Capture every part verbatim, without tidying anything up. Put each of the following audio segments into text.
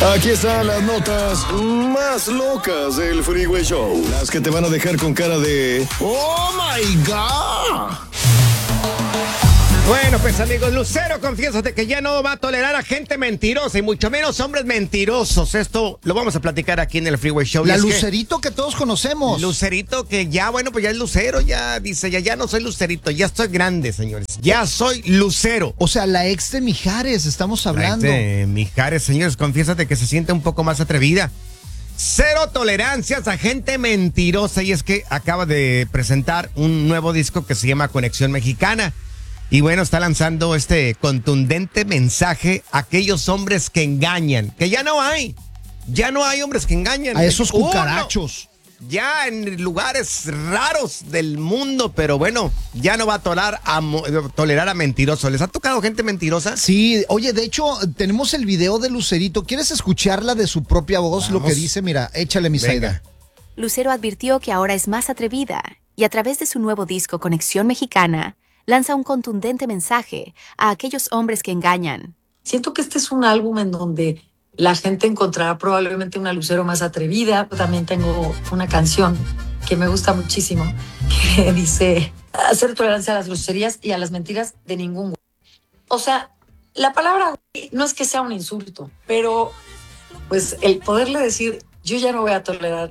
Aquí están las notas más locas del Freeway Show. Las que te van a dejar con cara de ¡Oh, my God! Bueno, pues amigos, Lucero, confiésate que ya no va a tolerar a gente mentirosa y mucho menos hombres mentirosos. Esto lo vamos a platicar aquí en el Freeway Show. La Lucerito que, que todos conocemos. Lucerito que ya, bueno, pues ya es Lucero, ya dice, ya, ya no soy Lucerito, ya estoy grande, señores. Ya soy Lucero. O sea, la ex de Mijares, estamos hablando. La ex de Mijares, señores, confiésate que se siente un poco más atrevida. Cero tolerancias a gente mentirosa, y es que acaba de presentar un nuevo disco que se llama Conexión Mexicana. Y bueno, está lanzando este contundente mensaje a aquellos hombres que engañan, que ya no hay, ya no hay hombres que engañan. A esos cucarachos. Uno, ya en lugares raros del mundo, pero bueno, ya no va a tolerar a, tolerar a mentirosos. ¿Les ha tocado gente mentirosa? Sí, oye, de hecho, tenemos el video de Lucerito. ¿Quieres escucharla de su propia voz? Vamos. Lo que dice, mira, échale mi Zaida. Lucero advirtió que ahora es más atrevida y a través de su nuevo disco Conexión Mexicana, lanza un contundente mensaje a aquellos hombres que engañan. Siento que este es un álbum en donde la gente encontrará probablemente una Lucero más atrevida. También tengo una canción que me gusta muchísimo, que dice: hacer tolerancia a las groserías y a las mentiras de ningún güey. O sea, la palabra güey no es que sea un insulto, pero pues el poderle decir, yo ya no voy a tolerar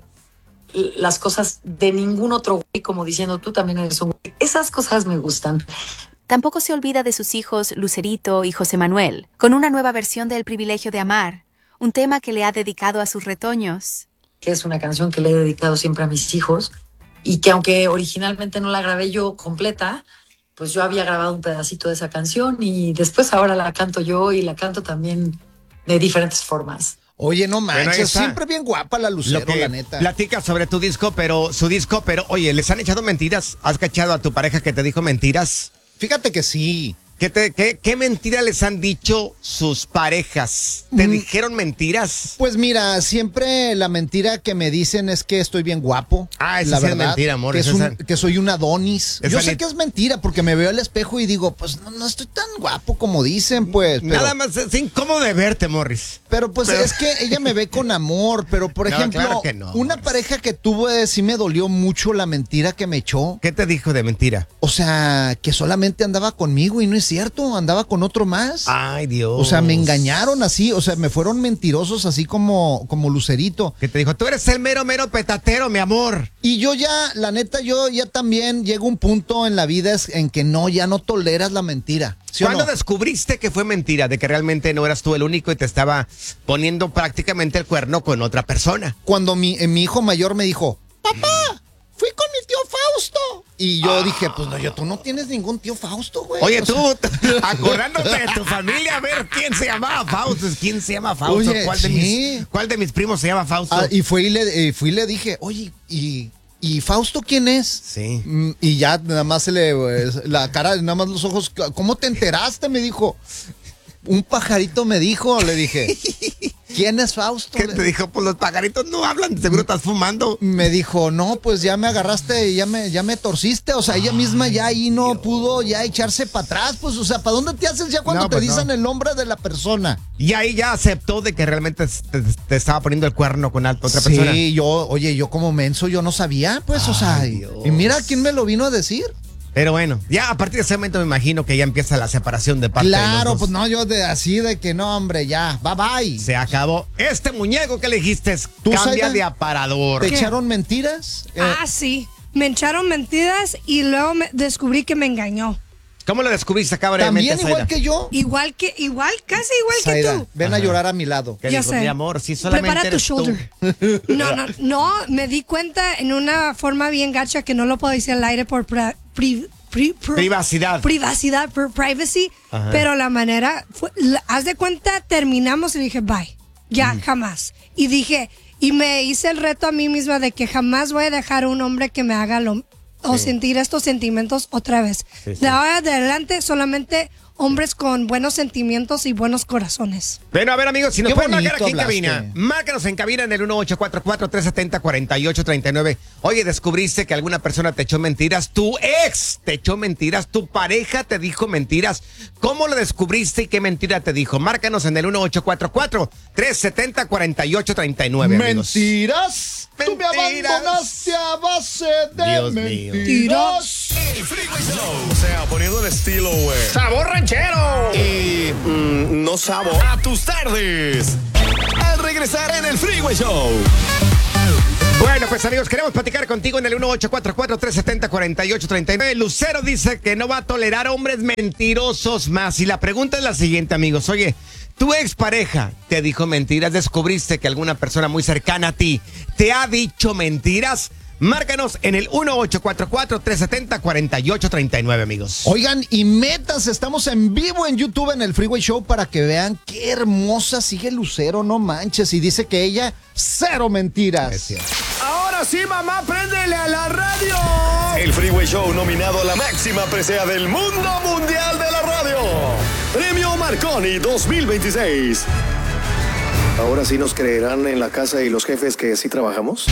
las cosas de ningún otro güey, como diciendo tú también eres un güey. Esas cosas me gustan. Tampoco se olvida de sus hijos Lucerito y José Manuel, con una nueva versión de El Privilegio de Amar, un tema que le ha dedicado a sus retoños. Que es una canción que le he dedicado siempre a mis hijos y que aunque originalmente no la grabé yo completa, pues yo había grabado un pedacito de esa canción y después ahora la canto yo y la canto también de diferentes formas. Oye, no manches, bueno, siempre bien guapa la Lucero, la neta. Platica sobre tu disco, pero su disco, pero oye, ¿les han echado mentiras? ¿Has cachado a tu pareja que te dijo mentiras? Fíjate que sí. ¿Qué, te, qué, qué mentira les han dicho sus parejas? ¿Te mm. dijeron mentiras? Pues mira, siempre la mentira que me dicen es que estoy bien guapo. Ah, esa la sí verdad, es mentira, amor. Que, es un, que soy un Adonis. Yo sé ni... que es mentira porque me veo al espejo y digo, pues no, no estoy tan guapo como dicen, pues. Pero, nada más es incómodo de verte, Morris. Pero pues pero... es que ella me ve con amor, pero por no, ejemplo, claro que no, una Morris. Pareja que tuve sí me dolió mucho la mentira que me echó. ¿Qué te dijo de mentira? O sea, que solamente andaba conmigo y no es cierto, andaba con otro más. Ay, Dios. O sea, me engañaron así, o sea, me fueron mentirosos así como, como Lucerito. Que te dijo, tú eres el mero, mero petatero, mi amor. Y yo ya, la neta, yo ya también llego a un punto en la vida en que no, ya no toleras la mentira. ¿Sí ¿Cuándo no? descubriste que fue mentira, de que realmente no eras tú el único y te estaba poniendo prácticamente el cuerno con otra persona? Cuando mi, eh, mi hijo mayor me dijo, papá, fui con mi tío Fausto. Y yo ah. dije, pues no, yo, tú no tienes ningún tío Fausto, güey. Oye, o tú, sea... acordándote de tu familia, a ver quién se llamaba Fausto. ¿Quién se llama Fausto? Oye, ¿Cuál, sí. de mis, ¿Cuál de mis primos se llama Fausto? Ah, y fui y le, eh, fui y le dije, oye, y... ¿Y Fausto quién es? Sí. Y ya nada más se le, la cara, nada más los ojos, ¿cómo te enteraste? Me dijo. Un pajarito me dijo, le dije. ¿Quién es Fausto? ¿Qué te dijo? Pues los pajaritos no hablan, seguro estás fumando. Me dijo, no, pues ya me agarraste, ya me, ya me torciste. O sea, ella Ay, misma ya ahí no Dios. pudo ya echarse para atrás. Pues, o sea, ¿para dónde te haces ya cuando no, pues te dicen no. el nombre de la persona? Y ahí ya aceptó de que realmente te, te estaba poniendo el cuerno con otra sí, persona. Sí, yo, oye, yo como menso, yo no sabía, pues, Ay, o sea, Dios. y mira quién me lo vino a decir. Pero bueno, ya a partir de ese momento me imagino que ya empieza la separación de parte claro, de los dos. Pues no, yo de así de que no, hombre, ya, bye bye. Se acabó. Este muñeco que le dijiste, ¿Tú, cambia Zaida, de aparador. ¿Te ¿Qué? echaron mentiras? Eh, ah, sí. Me echaron mentiras y luego me descubrí que me engañó. ¿Cómo lo descubriste, cabrón? También igual Zaida? que yo. Igual que, igual, casi igual Zaida, que tú. Ven Ajá. a llorar a mi lado. ¿Qué ya dijo, sé. mi amor? Si solamente Prepara tu eres shoulder. Tú. No, no, no. Me di cuenta en una forma bien gacha que no lo puedo decir al aire por pri, pri, pri, pri, privacidad. Privacidad, por privacy. Ajá. Pero la manera, fue, la, haz de cuenta, terminamos y dije, bye. Ya, mm. jamás. Y dije, y me hice el reto a mí misma de que jamás voy a dejar a un hombre que me haga lo o sí. sentir estos sentimientos otra vez. Sí, sí. De ahora en adelante solamente hombres con buenos sentimientos y buenos corazones. Bueno, a ver, amigos, si nos Qué pueden marcar bonito aquí en hablaste. cabina, márcanos en cabina en el uno ocho cuatro cuatro, tres siete cero, cuatro ocho tres nueve. Oye, ¿descubriste que alguna persona te echó mentiras? Tu ex te echó mentiras, tu pareja te dijo mentiras. ¿Cómo lo descubriste y qué mentira te dijo? Márcanos en el uno ocho cuatro cuatro, tres siete cero, cuatro ocho tres nueve, amigos. ¿Mentiras? Tú me Mentiras. abandonaste a base de Dios mío. mentiras. El Freeway Show. O sea, poniendo el estilo, güey. ¡Sabor ranchero! Y mm, no sabo a tus tardes. Al regresar en el Freeway Show. Bueno, pues amigos, queremos platicar contigo en el uno ocho cuatro cuatro, tres siete cero, cuatro ocho tres nueve. Lucero dice que no va a tolerar hombres mentirosos más. Y la pregunta es la siguiente, amigos. Oye, tu expareja te dijo mentiras, descubriste que alguna persona muy cercana a ti te ha dicho mentiras. Márcanos en el uno ocho cuatro cuatro, tres siete cero, cuatro ocho tres nueve, amigos. Oigan, y métanse, estamos en vivo en YouTube en el Freeway Show para que vean qué hermosa sigue Lucero, no manches. Y dice que ella, cero mentiras. Ahora sí, mamá, préndele a la radio. El Freeway Show nominado a la máxima presea del mundo mundial de la radio. Premio Marconi dos mil veintiséis. Ahora sí nos creerán en la casa y los jefes que sí trabajamos.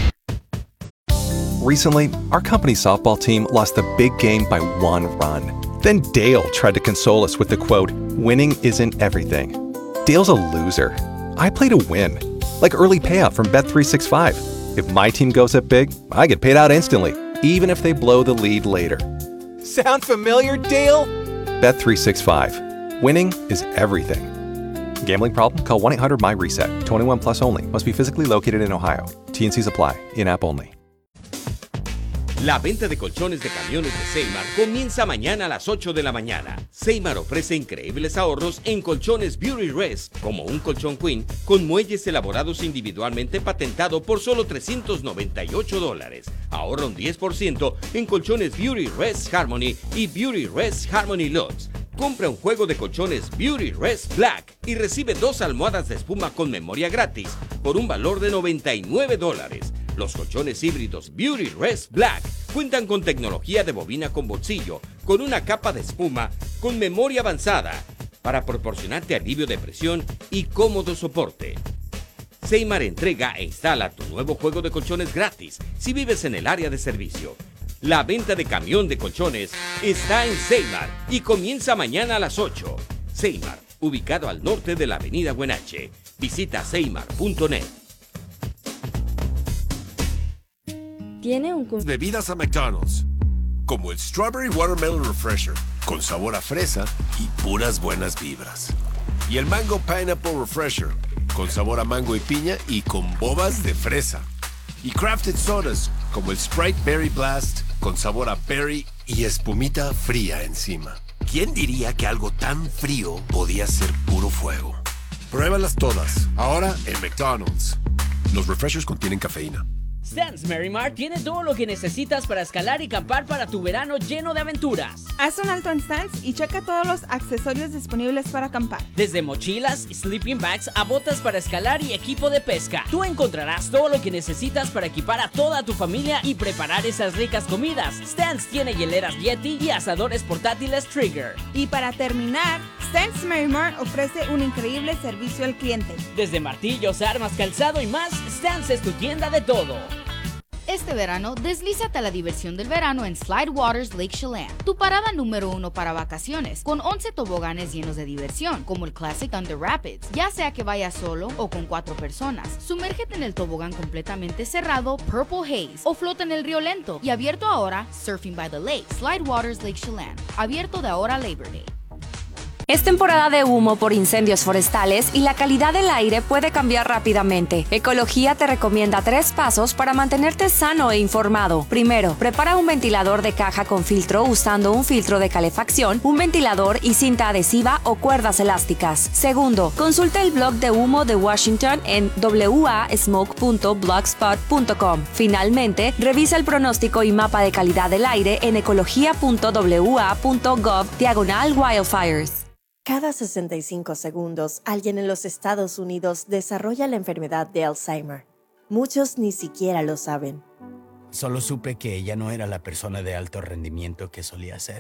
Recently, our company's softball team lost the big game by one run. Then Dale tried to console us with the quote, "Winning isn't everything." Dale's a loser. I play to win. Like early payout from Bet three sixty-five. If my team goes up big, I get paid out instantly, even if they blow the lead later. Sound familiar, Dale? Bet three sixty-five. Winning is everything. Gambling problem? Call one eight hundred M Y reset. twenty-one plus only. Must be physically located in Ohio. T and C's apply. In-app only. La venta de colchones de camiones de Seymar comienza mañana a las ocho de la mañana. Seymar ofrece increíbles ahorros en colchones Beauty Rest, como un colchón Queen con muelles elaborados individualmente patentado por solo trescientos noventa y ocho dólares. Ahorra un diez por ciento en colchones Beauty Rest Harmony y Beauty Rest Harmony Lux. Compra un juego de colchones Beauty Rest Black y recibe dos almohadas de espuma con memoria gratis por un valor de noventa y nueve dólares. Los colchones híbridos Beauty Rest Black cuentan con tecnología de bobina con bolsillo, con una capa de espuma, con memoria avanzada, para proporcionarte alivio de presión y cómodo soporte. Seymar entrega e instala tu nuevo juego de colchones gratis si vives en el área de servicio. La venta de camión de colchones está en Seymar y comienza mañana a las ocho. Seymar, ubicado al norte de la avenida Huenache. Visita seymar punto net. Tiene un... Bebidas a McDonald's, como el Strawberry Watermelon Refresher, con sabor a fresa y puras buenas vibras. Y el Mango Pineapple Refresher, con sabor a mango y piña y con bobas de fresa. Y Crafted Sodas, como el Sprite Berry Blast, con sabor a berry y espumita fría encima. ¿Quién diría que algo tan frío podía ser puro fuego? Pruébalas todas, ahora en McDonald's. Los refreshers contienen cafeína. Stan's Merrimar tiene todo lo que necesitas para escalar y acampar para tu verano lleno de aventuras. Haz un alto en Stan's y checa todos los accesorios disponibles para acampar. Desde mochilas, sleeping bags a botas para escalar y equipo de pesca. Tú encontrarás todo lo que necesitas para equipar a toda tu familia y preparar esas ricas comidas. Stan's tiene hieleras Yeti y asadores portátiles Trigger. Y para terminar, Stan's Merrimar ofrece un increíble servicio al cliente. Desde martillos, armas, calzado y más, Stan's es tu tienda de todo. Este verano, deslízate a la diversión del verano en Slide Waters Lake Chelan, tu parada número uno para vacaciones, con once toboganes llenos de diversión, como el Classic Thunder Rapids, ya sea que vayas solo o con cuatro personas. Sumérgete en el tobogán completamente cerrado Purple Haze o flota en el río lento y abierto ahora Surfing by the Lake, Slide Waters Lake Chelan, abierto de ahora a Labor Day. Es temporada de humo por incendios forestales y la calidad del aire puede cambiar rápidamente. Ecología te recomienda tres pasos para mantenerte sano e informado. Primero, prepara un ventilador de caja con filtro usando un filtro de calefacción, un ventilador y cinta adhesiva o cuerdas elásticas. Segundo, consulta el blog de humo de Washington en w a smoke punto blogspot punto com. Finalmente, revisa el pronóstico y mapa de calidad del aire en ecología punto w a punto gov diagonal wildfires. Cada sesenta y cinco segundos, alguien en los Estados Unidos desarrolla la enfermedad de Alzheimer. Muchos ni siquiera lo saben. Solo supe que ella no era la persona de alto rendimiento que solía ser.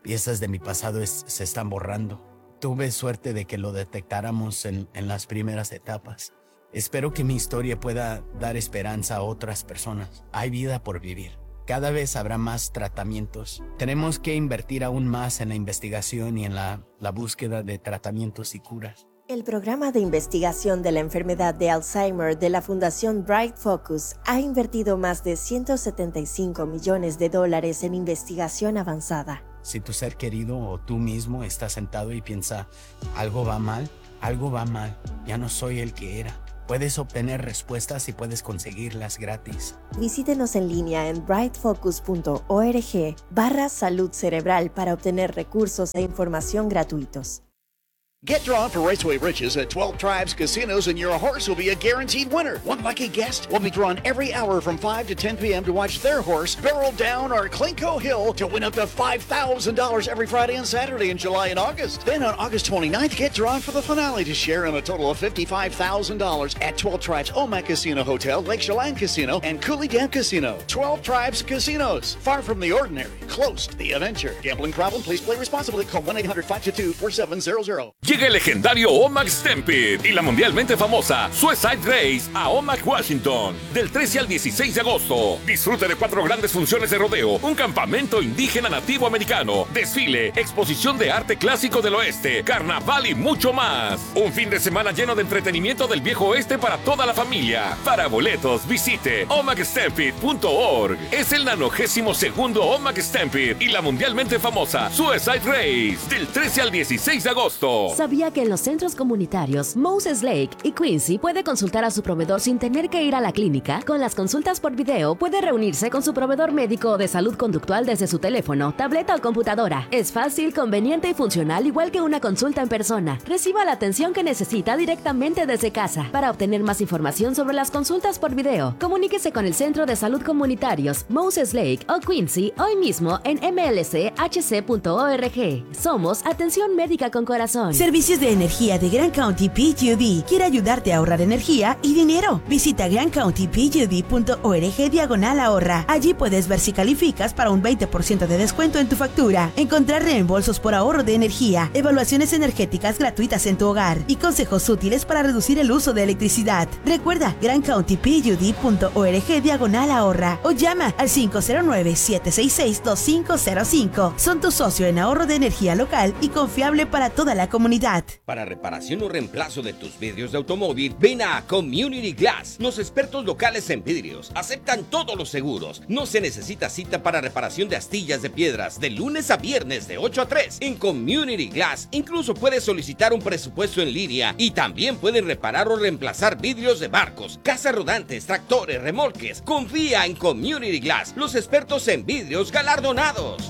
Piezas de mi pasado es, se están borrando. Tuve suerte de que lo detectáramos en, en las primeras etapas. Espero que mi historia pueda dar esperanza a otras personas. Hay vida por vivir. Cada vez habrá más tratamientos. Tenemos que invertir aún más en la investigación y en la, la búsqueda de tratamientos y curas. El programa de investigación de la enfermedad de Alzheimer de la Fundación Bright Focus ha invertido más de ciento setenta y cinco millones de dólares en investigación avanzada. Si tu ser querido o tú mismo estás sentado y piensa, algo va mal, algo va mal, ya no soy el que era. Puedes obtener respuestas y puedes conseguirlas gratis. Visítenos en línea en brightfocus punto org barra salud cerebral para obtener recursos e información gratuitos. Get drawn for Raceway Riches at twelve Tribes Casinos and your horse will be a guaranteed winner. One lucky guest will be drawn every hour from five to ten p.m. to watch their horse barrel down our Clinco Hill to win up to five thousand dollars every Friday and Saturday in July and August. Then on August twenty-ninth, get drawn for the finale to share in a total of fifty-five thousand dollars at twelve Tribes Omac Casino Hotel, Lake Chelan Casino, and Cooley Dam Casino. twelve Tribes Casinos. Far from the ordinary, close to the adventure. Gambling problem? Please play responsibly. Call one eight hundred five two two four seven zero zero. Llega el legendario Omac Stampede y la mundialmente famosa Suicide Race a Omac, Washington, del trece al dieciséis de agosto. Disfrute de cuatro grandes funciones de rodeo, un campamento indígena nativo americano, desfile, exposición de arte clásico del oeste, carnaval y mucho más. Un fin de semana lleno de entretenimiento del viejo oeste para toda la familia. Para boletos, visite omac stampede punto org. Es el nanogésimo segundo Omac Stampede y la mundialmente famosa Suicide Race, del trece al dieciséis de agosto. ¿Sabía que en los centros comunitarios Moses Lake y Quincy puede consultar a su proveedor sin tener que ir a la clínica? Con las consultas por video puede reunirse con su proveedor médico o de salud conductual desde su teléfono, tableta o computadora. Es fácil, conveniente y funcional igual que una consulta en persona. Reciba la atención que necesita directamente desde casa. Para obtener más información sobre las consultas por video, comuníquese con el Centro de Salud Comunitarios Moses Lake o Quincy hoy mismo en m l c h c punto org. Somos Atención Médica con Corazón. Servicios de energía de Grand County P G D quiere ayudarte a ahorrar energía y dinero. Visita grand county p g d punto org diagonal ahorra. Allí puedes ver si calificas para un veinte por ciento de descuento en tu factura, encontrar reembolsos por ahorro de energía, evaluaciones energéticas gratuitas en tu hogar y consejos útiles para reducir el uso de electricidad. Recuerda grand county p g d punto org diagonal ahorra o llama al cinco cero nueve, siete seis seis, dos cinco cero cinco. Son tu socio en ahorro de energía local y confiable para toda la comunidad. Para reparación o reemplazo de tus vidrios de automóvil, ven a Community Glass. Los expertos locales en vidrios aceptan todos los seguros. No se necesita cita para reparación de astillas de piedras de lunes a viernes de ocho a tres. En Community Glass incluso puedes solicitar un presupuesto en línea y también pueden reparar o reemplazar vidrios de barcos, casas rodantes, tractores, remolques. Confía en Community Glass, los expertos en vidrios galardonados.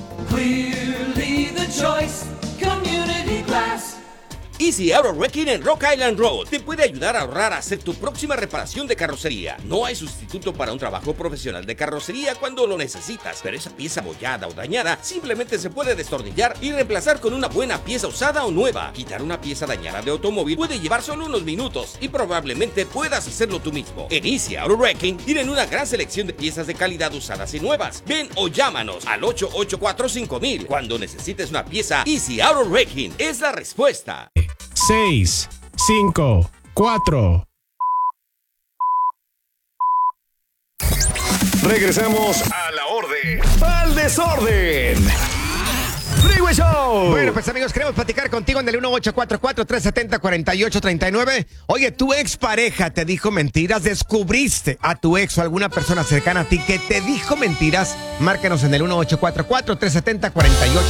Clearly the choice, Community Glass. Easy Auto Wrecking en Rock Island Road te puede ayudar a ahorrar a hacer tu próxima reparación de carrocería. No hay sustituto para un trabajo profesional de carrocería cuando lo necesitas, pero esa pieza abollada o dañada simplemente se puede destornillar y reemplazar con una buena pieza usada o nueva. Quitar una pieza dañada de automóvil puede llevar solo unos minutos y probablemente puedas hacerlo tú mismo. En Easy Auto Wrecking tienen una gran selección de piezas de calidad usadas y nuevas. Ven o llámanos al ocho ocho cuatro cinco mil. Cuando necesites una pieza, Easy Auto Wrecking es la respuesta. seis, cinco, cuatro. Regresamos a la orden, al desorden. Freeway Show. Bueno, pues amigos, queremos platicar contigo en el uno ocho cuatro cuatro, tres siete cero, cuatro ocho tres nueve. Oye, tu expareja te dijo mentiras, descubriste a tu ex o alguna persona cercana a ti que te dijo mentiras. Márcanos en el uno ocho cuatro cuatro, tres siete cero, cuatro ocho